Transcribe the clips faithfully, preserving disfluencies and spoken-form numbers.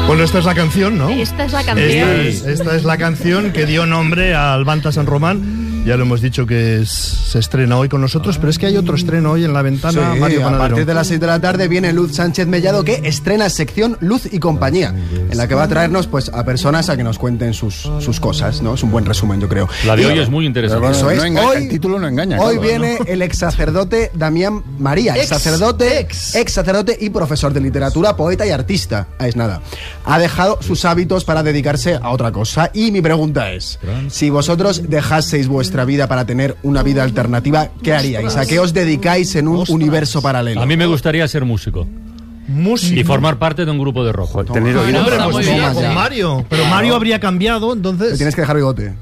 Bueno, esta es la canción, ¿no? Esta es la canción. Esta es, esta es la canción que dio nombre al Banta San Román. Ya lo hemos dicho que es, se estrena hoy con nosotros, pero es que hay otro estreno hoy en La Ventana, sí, Mario Panadero. A partir de las seis de la tarde viene Luz Sánchez Mellado, que estrena sección Luz y Compañía, en la que va a traernos pues a personas a que nos cuenten sus, sus cosas, ¿no? Es un buen resumen, yo creo. La de y, hoy es muy interesante. Eso no es. engaña, Hoy, el título no engaña. Hoy claro, viene ¿no? el ex sacerdote Damián María, ex sacerdote, ex. ex sacerdote y profesor de literatura, poeta y artista. Ah, es nada. Ha dejado sus hábitos para dedicarse a otra cosa. Y mi pregunta es, si vosotros dejaseis vuestra vida para tener una vida alternativa, ¿qué haríais? ¿A qué os dedicáis en un Ostras. universo paralelo? A mí me gustaría ser músico. Músico. Y formar parte de un grupo de rock. Tener oído. Hombre, para pues música. mira, con Mario. Pero Mario habría cambiado, entonces... Te tienes que dejar bigote.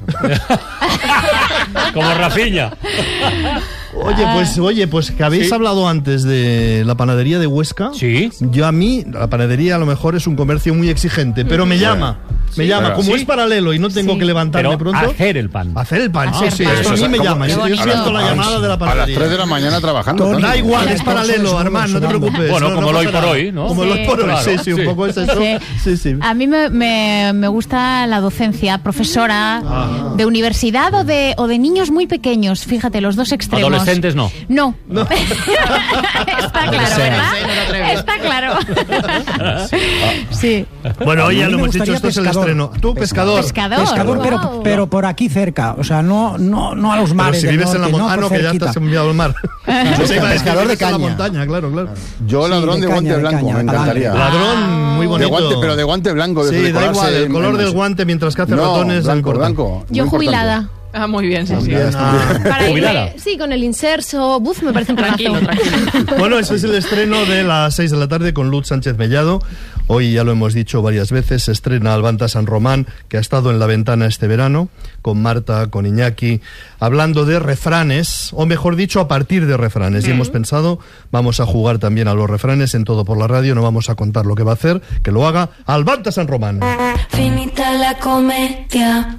Como Rafinha. Oye, pues, oye, pues que habéis Sí. hablado antes de la panadería de Huesca. Sí. Yo a mí, la panadería a lo mejor es un comercio muy exigente, pero me llama. Me Sí. llama. Pero- Como ¿Sí? es paralelo y no tengo Sí. que levantarme Pero pronto. hacer el pan. Hacer el pan. Hacer sí, sí. pan. Eso a mí me ¿Cómo? llama. Qué Yo, yo bonito. siento la A las- llamada de la A las panadería. tres de la mañana trabajando. Tony, Da igual, es Los paralelo, bolsos Armand, no te sudando. preocupes. Bueno, no, como no el hoy pasa por nada. hoy, ¿no? Como el Sí. hoy por hoy, Claro, sí, sí, un sí. poco es eso. Sí. Sí, sí. A mí me, me, me gusta la docencia, profesora Ah. de universidad o de, o de niños muy pequeños, fíjate, los dos extremos. Adolescentes no. No. Está claro, ¿verdad? Está claro. Sí. Bueno, hoy A ya mí lo me hemos dicho, gustaría esto es el pescador. estreno. Tú, pescador. Pescador. Pescador, Wow. pero, pero por aquí cerca, o sea, no, no, no a los Pero mares si del vives en la norte, montaña, no, no, por que ya te cerquita. has enviado al mar. Yo sé, iba a decir, pescador de vives en la caña. montaña, claro, claro. Yo Sí, ladrón de de, caña, guante de blanco, caña, me encantaría. palangre. Ladrón, muy De bonito. guante, pero de guante blanco. De Sí, da decorarse igual, el en- color en- del guante mientras que hace No, ratones. blanco, importa. blanco. Yo muy jubilada. importante. Ah, muy bien, sí, sí. Ah. Para Jubilada. irme, sí, con el inserso, buf, me parece un Tranquilo, planazo. tranquilo. Bueno, ese es el estreno de las seis de la tarde con Luz Sánchez Mellado. Hoy ya lo hemos dicho varias veces, se estrena Albanta San Román, que ha estado en La Ventana este verano, con Marta, con Iñaki, hablando de refranes, o mejor dicho, a partir de refranes. Y hemos pensado, vamos a jugar también a los refranes en Todo por la Radio, no vamos a contar lo que va a hacer, que lo haga Albanta San Román. Finita la comedia.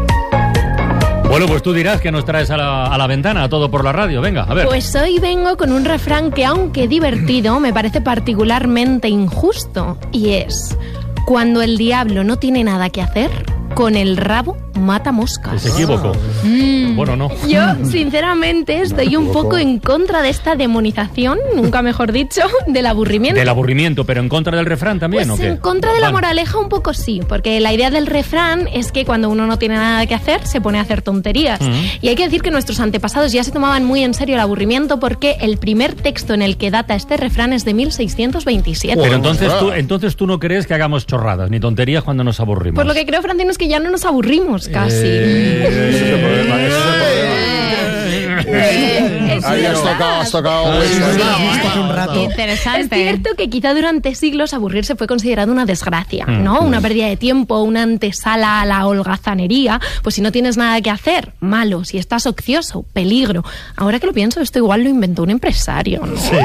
Bueno, pues tú dirás que nos traes a la, a la ventana, a Todo por la Radio. Venga, a ver. Pues hoy vengo con un refrán que, aunque divertido, me parece particularmente injusto. Y es: cuando el diablo no tiene nada que hacer, con el rabo mata moscas. Se equivocó. Mm. Bueno, no. Yo, sinceramente, estoy un poco en contra de esta demonización, nunca mejor dicho, del aburrimiento. Del aburrimiento, pero en contra del refrán también, Pues ¿o qué? en contra de la Vale. moraleja un poco sí, porque la idea del refrán es que cuando uno no tiene nada que hacer, se pone a hacer tonterías. Ujú. Y hay que decir que nuestros antepasados ya se tomaban muy en serio el aburrimiento, porque el primer texto en el que data este refrán es de mil seiscientos veintisiete. Pero entonces tú, entonces tú no crees que hagamos chorradas ni tonterías cuando nos aburrimos. Pues lo que creo, Francino, es que ya no nos aburrimos casi. Ese es el problema, ese es el problema. Eh, es Ahí has verdad. tocado, has tocado. Ahí hueso. está. Hace un rato. Es cierto que quizá durante siglos aburrirse fue considerado una desgracia, ¿no? Una pérdida de tiempo, una antesala a la holgazanería. Pues si no tienes nada que hacer, malo. Si estás ocioso, peligro. Ahora que lo pienso, esto igual lo inventó un empresario, ¿no? Sí,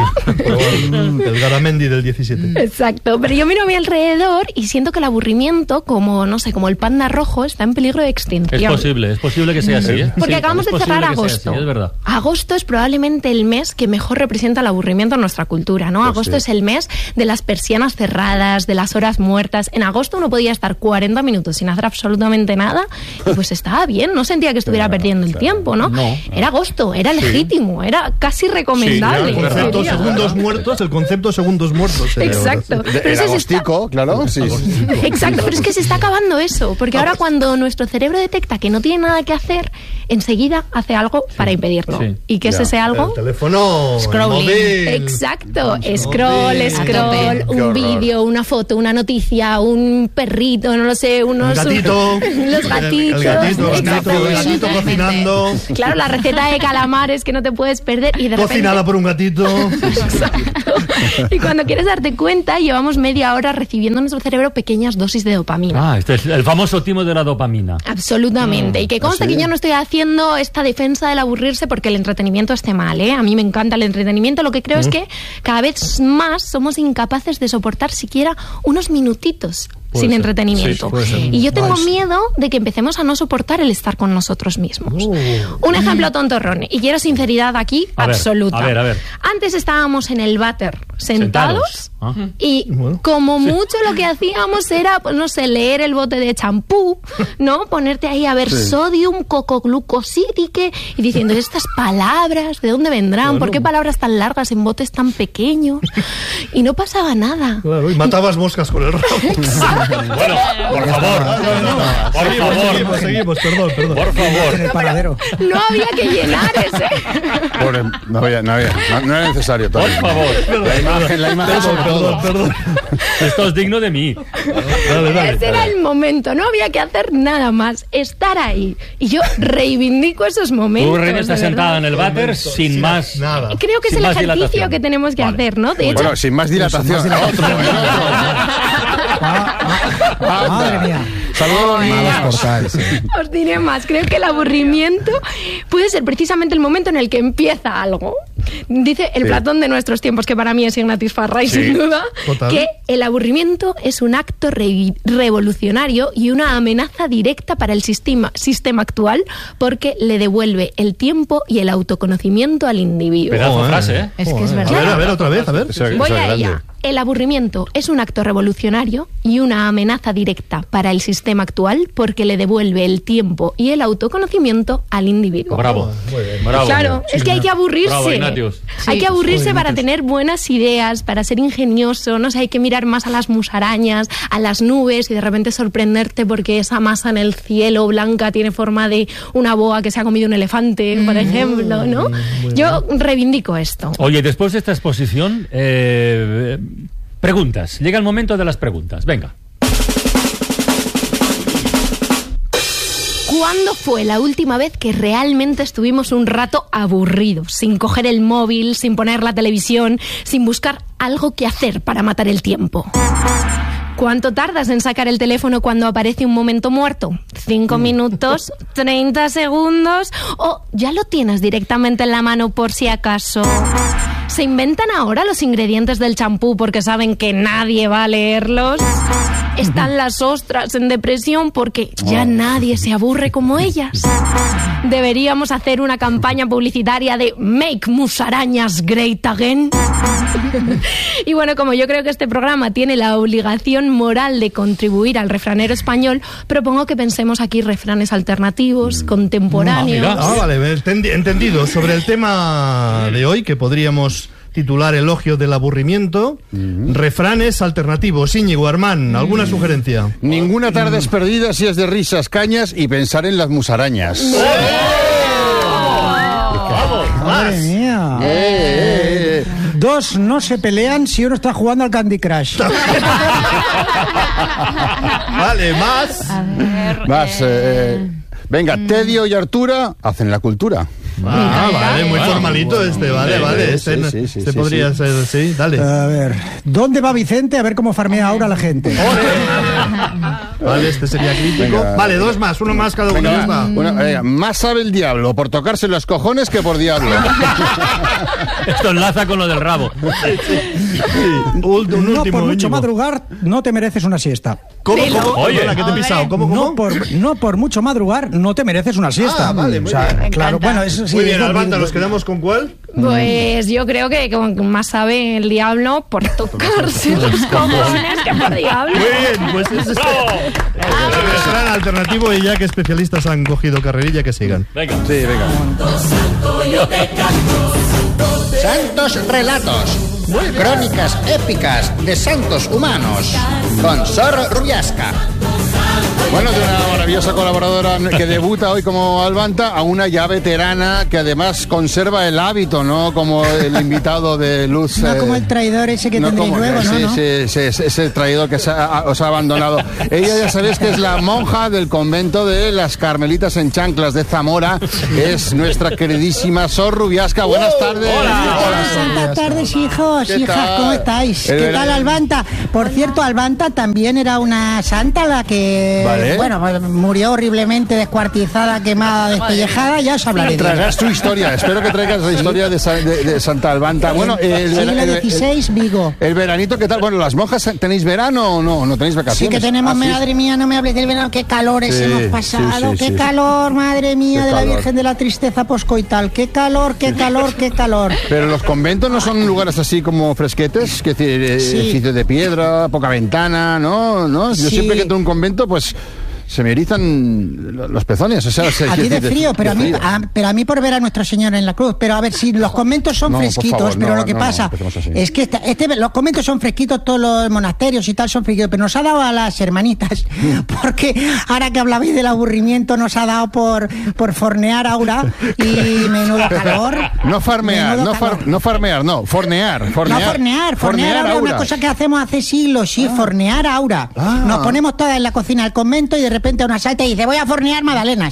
el, el Garamendi del diecisiete. Exacto, pero yo miro a mi alrededor y siento que el aburrimiento, como, no sé, como el panda rojo, está en peligro de extinción. Es posible, es posible que sea así, ¿eh? Porque Sí, acabamos es de cerrar posible que sea agosto. así, es verdad. Agosto es probablemente el mes que mejor representa el aburrimiento en nuestra cultura, ¿no? Pues agosto sí. es el mes de las persianas cerradas, de las horas muertas. En agosto uno podía estar cuarenta minutos sin hacer absolutamente nada y pues estaba bien, no sentía que estuviera Claro, perdiendo el claro. tiempo, ¿no? No. Era agosto, era legítimo, era casi El recomendable. concepto Sería. segundos muertos, el concepto segundos muertos. sería Exacto. ahora, De- Pero El eso se está- agostico, claro, sí. Exacto, pero es que se está acabando eso, porque ahora cuando nuestro cerebro detecta que no tiene nada que hacer, enseguida hace algo para impedirlo. sí. ¿Y qué es Ya. ese El algo? teléfono, el Scrolling. móvil. Exacto, Scroll. scroll, A scroll, Qué un horror. vídeo, una foto, una noticia, un perrito, no lo sé, unos... Un gatito. Los gatitos. El, el gatito, el Exacto. gatito, el gatito cocinando. Claro, la receta de calamares que no te puedes perder y de repente... Cocinada por un gatito. Exacto. Y cuando quieres darte cuenta, llevamos media hora recibiendo en nuestro cerebro pequeñas dosis de dopamina. Ah, este es el famoso timo de la dopamina. Absolutamente. Y que conste que yo no estoy haciendo esta defensa del aburrirse porque el entretenimiento esté mal, ¿eh? A mí me encanta el entretenimiento. Lo que creo es que cada vez más somos incapaces de soportar siquiera unos minutitos sin ser. entretenimiento. Sí, puede ser. Y yo tengo Pues- miedo de que empecemos a no soportar el estar con nosotros mismos. Uh. Un ejemplo tontorrón, y quiero sinceridad aquí A ver, absoluta. a ver, a ver. Antes estábamos en el váter sentados, Sentados. Ah. y Bueno. como mucho lo que hacíamos era, pues no sé, leer el bote de champú, ¿no? Ponerte ahí a ver sodium, cocoglucosídique y diciendo, estas palabras, ¿de dónde vendrán? ¿Por qué palabras tan largas en botes tan pequeños? Y no pasaba nada. Claro, y matabas moscas con el rabo. Bueno, por favor. Por Seguimos, favor. seguimos, seguimos, perdón, perdón. Por favor. En el paradero. No había que llenar ese. Pobre, no había, no había, no, no era necesario. Por Tony. favor. La imagen, la imagen sobre Perdón, todo. perdón. Esto es digno de mí. Dale, dale. Ese era el momento, no había que hacer nada más, estar ahí. Y yo reivindico esos momentos. Tú, Reina, estás de verdad. sentada en el váter sin más. Nada. Creo que es sin el más ejercicio dilatación. que tenemos que Vale. hacer, ¿no? De hecho, Bueno, sin más dilatación. Otro, Ah, madre mía. Saludos, Malos portales. sí. os diré más. Creo que el aburrimiento puede ser precisamente el momento en el que empieza algo. Dice el Sí. Platón de nuestros tiempos, que para mí es Ignatius Farray, Sí. sin duda, Total. que el aburrimiento es un acto re- revolucionario y una amenaza directa para el sistema, sistema actual, porque le devuelve el tiempo y el autoconocimiento al individuo. Pedazo de Joder. frase, ¿eh? Es que es A verdad. ver, a ver, otra vez, a ver. Eso- eso Voy es a grande. ella. El aburrimiento es un acto revolucionario y una amenaza directa para el sistema actual porque le devuelve el tiempo y el autoconocimiento al individuo. Bravo. Bravo. Claro, es que hay que aburrirse. Bravo, Ignatius. Hay que aburrirse para tener buenas ideas, para ser ingenioso, no sé, hay que mirar más a las musarañas, a las nubes y de repente sorprenderte porque esa masa en el cielo blanca tiene forma de una boa que se ha comido un elefante, por ejemplo, ¿no? Yo reivindico esto. Oye, después de esta exposición, eh, preguntas. Llega el momento de las preguntas. Venga. ¿Cuándo fue la última vez que realmente estuvimos un rato aburridos, sin coger el móvil, sin poner la televisión, sin buscar algo que hacer para matar el tiempo? ¿Cuánto tardas en sacar el teléfono cuando aparece un momento muerto? ¿Cinco minutos? ¿Treinta segundos? ¿O ya lo tienes directamente en la mano por si acaso? ¿Se inventan ahora los ingredientes del champú porque saben que nadie va a leerlos? ¿Están las ostras en depresión porque ya nadie se aburre como ellas? ¿Deberíamos hacer una campaña publicitaria de Make Musarañas Great Again? Y bueno, como yo creo que este programa tiene la obligación moral de contribuir al refranero español, propongo que pensemos aquí refranes alternativos, contemporáneos. Ah, mira. Ah, vale, entendi- entendido. Sobre el tema de hoy, que podríamos titular Elogio del aburrimiento, refranes alternativos. Íñigo, Armán, ¿alguna sugerencia? Ninguna tarde es perdida si es de risas, cañas y pensar en las musarañas. Madre mía. Eh, eh, eh. Dos no se pelean si uno está jugando al Candy Crush. Vale, más. Más, eh, venga, Tedio y Artura hacen la cultura. Ah, vale, muy formalito este, vale, vale. Este, Sí, sí, sí, este sí, podría sí. ser, sí, dale. A ver, ¿dónde va Vicente? A ver cómo farmea ahora la gente. Vale, este sería crítico. Venga. Vale, dos más, uno más cada uno. Venga, ya está. una- venga, más sabe el diablo por tocarse los cojones que por diablo. Esto enlaza con lo del rabo. Ult- un No último, por mucho Íñigo. madrugar, no te mereces una siesta. ¿Cómo, cómo? Oye. Perdona, que te he pisado. ¿Cómo, cómo? No por, no por mucho madrugar, no te mereces una siesta. Ah, vale, muy O sea, bien. claro, bueno, eso sí. Muy bien, es lo Albanta, que- ¿nos quedamos con cuál? Pues yo creo que como más sabe el diablo por tocarse los cojones que por diablo. Muy bien, pues ese es el refrán alternativo y ya que especialistas han cogido carrerilla, que sigan. Venga. Sí, venga. Santos relatos, crónicas épicas de santos humanos, con Sor Rubiasca. Bueno, de una maravillosa colaboradora que debuta hoy como Albanta a una ya veterana que además conserva el hábito, ¿no? Como el invitado de Luz. No eh, como el traidor ese que no tendréis como- luego, ¿no? sí, ¿no? sí, sí, es- ese traidor que se ha- os ha abandonado. Ella ya sabéis que es la monja del convento de las Carmelitas en Chanclas de Zamora. Es nuestra queridísima Sor Rubiasca. Buenas tardes. Buenas tardes, hijos, ¿Qué hijas, tal? ¿cómo estáis? El ¿Qué ver- tal, Albanta? Por cierto, Albanta también era una santa la que Vale. Bueno, pues murió horriblemente descuartizada, quemada, despellejada, ya os hablaré de ella. Traerás tu historia, espero que traigas la historia de, Sa- de- de Santa Albanta. Bueno, el, Siglo el- el- dieciséis, Vigo. el veranito, ¿qué tal? Bueno, ¿las monjas tenéis verano o no? ¿No tenéis Sí vacaciones? que tenemos, Ah, sí. madre mía, no me hables del verano, qué calores Sí, hemos sí, pasado, sí, qué sí. calor, madre mía, Qué de la calor. Virgen de la Tristeza Poscoital, qué calor, qué calor, qué calor. Pero los conventos no son lugares así como fresquetes, que decir, eh, Sí. edificios de piedra, poca ventana, ¿no? ¿No? Yo Sí. siempre que entro a un convento, pues se me erizan lo- los pezones. O sea, se- A ti de de- frío, de pero a mí, frío. a- pero a mí por ver a Nuestro Señor en la cruz. Pero a ver, si los conventos son No, por fresquitos, favor, pero no, lo que no, no, pasa empecemos así. es que esta- este, los conventos son fresquitos, todos los monasterios y tal son fresquitos, pero nos ha dado a las hermanitas, porque ahora que hablabais del aburrimiento, nos ha dado por, por fornear Aura y menudo calor. No farmear, menudo no, far- calor. no farmear, no, fornear, fornear. No, fornear, fornear Aura es Aura. una cosa que hacemos hace siglos, sí, fornear Aura. Ah. Nos ponemos todas en la cocina del convento y de repente una salta y dice, voy a fornear magdalenas.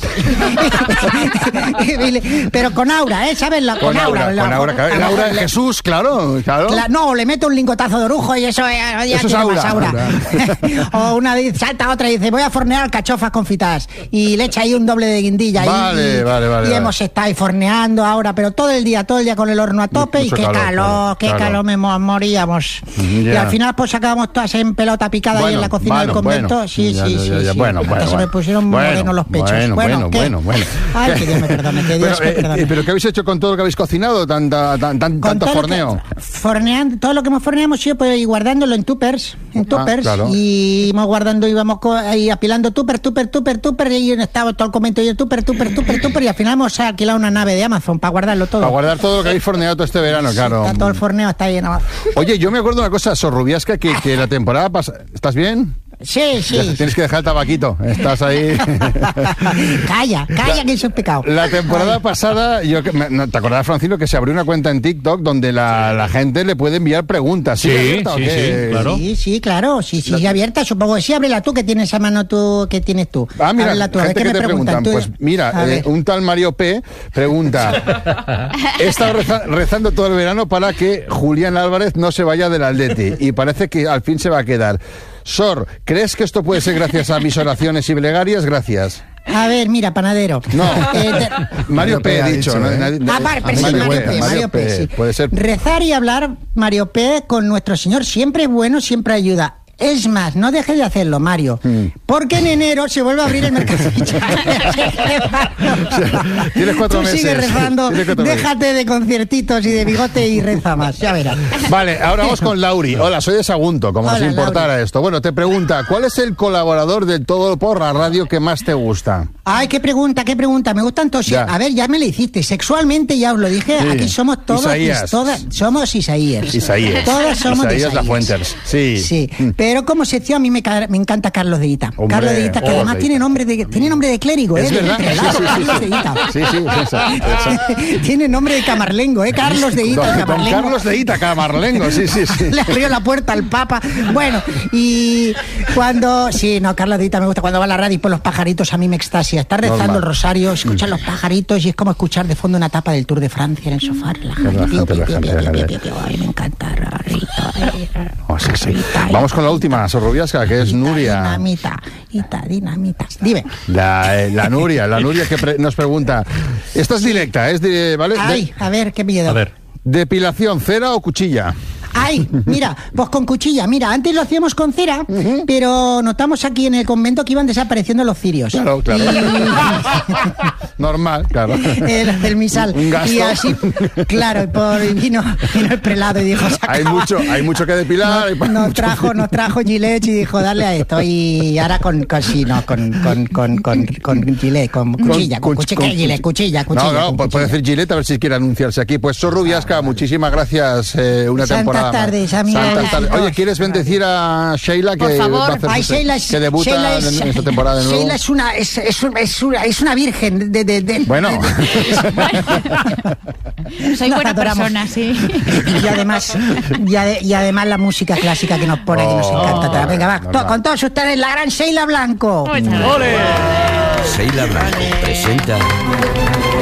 Pero con Aura, ¿eh? ¿Sabes? La- Con aura, la- con aura, claro. El aura de le- Jesús, claro, claro. Cla- no, le meto un lingotazo de orujo y eso, eh, ya Eso es tiene más Aura. Aura. O una dice, salta otra y dice, voy a fornear alcachofas confitadas. Y le echa ahí un doble de guindilla. y- Vale, y, vale, vale, Y vale. hemos estado ahí forneando ahora, pero todo el día, todo el día con el horno a tope. Mucho y qué calor, calor, claro, qué claro. calor, me mo- moríamos. Ya. Y al final pues acabamos todas en pelota picada ahí Bueno, en la cocina bueno, del convento. bueno. Sí, Ya, sí, ya, sí, ya, ya. sí. Bueno, Hasta bueno, se me bueno. pusieron Bueno, morenos los pechos. Bueno, bueno, ¿qué? bueno, bueno. Ay, que Dios me perdone, que Dios Pero, me eh, perdone. eh, ¿pero qué habéis hecho con todo lo que habéis cocinado? Tanta, tan, tan- Con tanto todo lo forneo. que- forneando, todo lo que hemos forneado hemos ido pues, guardándolo en tuppers, en tuppers, claro. y íbamos guardando, íbamos co- ahí apilando tupper, tupper, tupper, tupper, y ahí estaba todo el comento y el tupper, tupper, tupper, tupper, y al final hemos alquilado una nave de Amazon para guardarlo todo. Para guardar todo lo que habéis forneado todo este verano, claro. Está todo el forneo, está bien. Oye, yo me acuerdo una cosa, Sorrubiasca, que, que la temporada pasada... ¿Estás bien? Sí, sí. Tienes que dejar el tabaquito. Estás ahí... Calla, calla, que eso es pecado. La temporada pasada, yo que- me- no, ¿te acordás, Francino, que se abrió una cuenta en TikTok donde la, la gente le puede enviar preguntas? Sí, abierta o sí, qué? sí, claro. Sí, sí, claro, sí, sí, sí, abierta, supongo que sí, ábrela tú, que tienes a mano tú, que tienes tú. Ah, mira, Ábrela tú, a ver, gente ¿qué que me te preguntan? preguntan. Tú- Pues mira, a eh, ver. un tal Mario P. pregunta: he estado reza- rezando todo el verano para que Julián Álvarez no se vaya del Atleti y parece que al fin se va a quedar. Sor, ¿crees que esto puede ser gracias a mis oraciones y plegarias? Gracias. A ver, mira, panadero. No, Eh, te- Mario P. ha dicho, ¿no? ¿eh? Nadie- Ah, vale, pero sí, Mario Mario P, P, Mario P, sí. Puede ser. Rezar y hablar, Mario P, con nuestro Señor siempre es bueno, siempre ayuda. Es más, no dejes de hacerlo, Mario, Hmm. porque en enero se vuelve a abrir el mercado. Tienes cuatro Tú meses. sigues rezando, Tienes cuatro meses. déjate de conciertitos y de bigote y reza más, ya verás. Vale, ahora vamos con Lauri. Hola, soy de Sagunto, como Hola, nos importara Lauri. esto. Bueno, te pregunta, ¿cuál es el colaborador del Todo por la Radio que más te gusta? Ay, qué pregunta, qué pregunta. Me gustan todos. Ya. A ver, ya me lo hiciste. Sexualmente ya os lo dije. Sí. Aquí somos todos. Isaías. Todas, somos Isaías. Isaías. Todas somos de Isaías Isaías. Lafuentes. Sí. Sí. Mm. Pero como sección a mí me, ca- me encanta Carlos de Ita. Hombre, Carlos de Ita, que oh, además de tiene Ita. nombre de tiene nombre de clérigo, Es ¿eh? verdad. De Sí, prelado, sí, sí, Carlos sí. de Ita. Sí, sí, esa, esa. Tiene nombre de camarlengo, ¿eh? Carlos de Ita, Don, don camarlengo. Carlos de Ita, Camarlengo, sí, sí, sí. Le abrió la puerta al Papa. Bueno, y cuando... Sí, no, Carlos de Ita me gusta. Cuando va a la radio y por los pajaritos a mí me extasia. Está rezando Normal. el rosario, escuchan los pajaritos y es como escuchar de fondo una etapa del Tour de Francia en el sofá. Relajado. Relajante, Pío, pío, relajante, pío, pío, relajante. pío, pío. Ay, me encanta. Rarita, ay, Oh, sí, sí. rarita, ay. Vamos con la última, Sorrubiasca, que es Ita, Nuria. Dinamita, Ita, dinamita. Dime. La, eh, la Nuria, la Nuria que pre- nos pregunta. Esta es directa, es de, ¿vale? De- Ay, a ver, qué miedo. A ver. depilación, cera o cuchilla. Ay, mira, pues con cuchilla. Mira, antes lo hacíamos con cera, pero notamos aquí en el convento que iban desapareciendo los cirios. Claro, claro. Normal, claro. El, el misal. Un gasto. Y así, claro, por, vino, vino el prelado y dijo, se Hay acaba. mucho, hay mucho que depilar. hay pa- Nos mucho- trajo, nos trajo Gillette y dijo, darle a esto. Y ahora con, con sí, no, con, con, con, con, con Gillette, con cuchilla, con, Con- cuchilla, con- ¿qué Gillette? Cuchilla, cuchilla. No, no, con pu- puede cuchilla. decir Gillette a ver si quiere anunciarse aquí. Pues Sorrubiasca, muchísimas gracias. eh, una Santas temporada. más. tardes, amigos. Santas tardes. Besitos. Oye, ¿quieres bendecir a Sheila que Por favor. va a hacer Ay, su- Sheila es, que debuta Sheila es, en esta temporada de nuevo? Sheila es una, es, es, un- es una, es una virgen de, de, de- Bueno. Soy Nos buena adoramos. persona, sí. Y además, y, ade- y además la música clásica que nos pone, que nos Oh, encanta. Venga, va, normal. to- con todos ustedes, la gran Sheila Blanco. Muchas gracias. Sheila Blanco presenta